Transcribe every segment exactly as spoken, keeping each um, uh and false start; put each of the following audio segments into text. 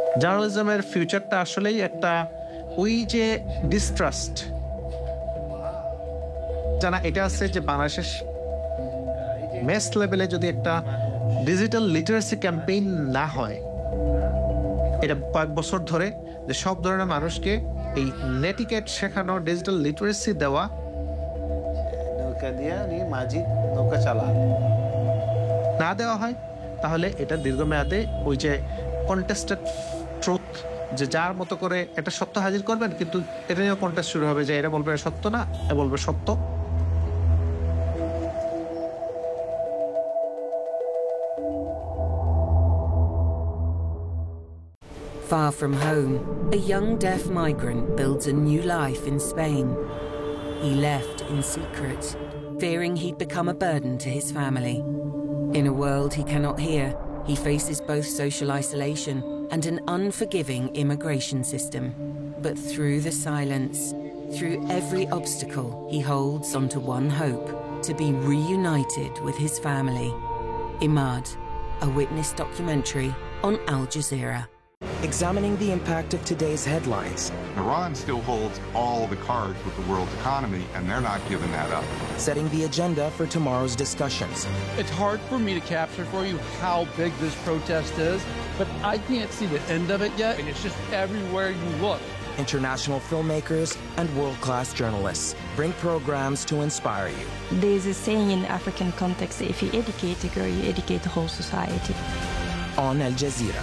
জার্নালিজমের ফিউচারটা আসলেই একটা ওই যে ডিস্ট্রাস্ট জানা এটা আছে যে বাংলাদেশের মেস লেভেলে যদি একটা ডিজিটাল লিটারেসি ক্যাম্পেইন না হয়, এটা কয়েক বছর ধরে যে সব ধরনের মানুষকে এই নেটিকেট শেখানো, ডিজিটাল লিটারেসি দেওয়া, নৌকা দিয়ে উনি মাঝি নৌকা চালান, না দেওয়া হয়, তাহলে এটা দীর্ঘমেয়াদে ওই যে কন্টেস্টেড ট্রুথ, যে যার মতো করে একটা সত্য হাজির করবেন, কিন্তু এটা নিয়েও কন্টেস্ট শুরু হবে যে এটা বলবে সত্য না, এ বলবে সত্য। Far from home, a young deaf migrant builds a new life in Spain. He left in secret, fearing he'd become a burden to his family. In a world he cannot hear, he faces both social isolation and an unforgiving immigration system. But through the silence, through every obstacle, he holds onto one hope: to be reunited with his family. Imad, a witness documentary on Al Jazeera. Examining the impact of today's headlines. Iran still holds all the cards with the world's economy, and they're not giving that up. Setting the agenda for tomorrow's discussions. It's hard for me to capture for you how big this protest is, but I can't see the end of it yet, and it's just everywhere you look. International filmmakers and world-class journalists bring programs to inspire you. There's a saying in African context, if you educate a girl, you educate the whole society. On Al Jazeera.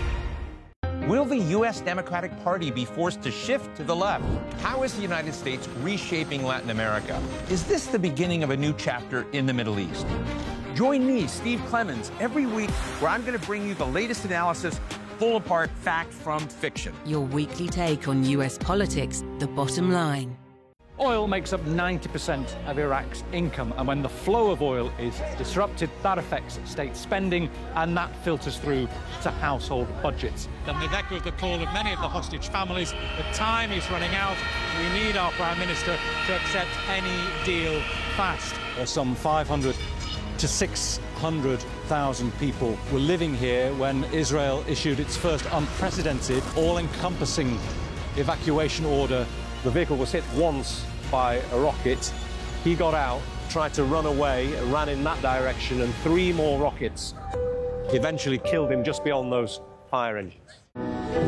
Will the U S Democratic Party be forced to shift to the left? How is the United States reshaping Latin America? Is this the beginning of a new chapter in the Middle East? Join me, Steve Clemens, every week where I'm going to bring you the latest analysis, pull apart fact from fiction. Your weekly take on U S politics, The Bottom Line. Oil makes up ninety percent of Iraq's income, and when the flow of oil is disrupted, that affects state spending, and that filters through to household budgets. And they've echoed the call of many of the hostage families. The time is running out. We need our Prime Minister to accept any deal fast. There's some five hundred to six hundred thousand people were living here when Israel issued its first unprecedented, all-encompassing evacuation order. The vehicle was hit once by a rocket. He got out, tried to run away, ran in that direction, and three more rockets eventually killed him just beyond those fire engines.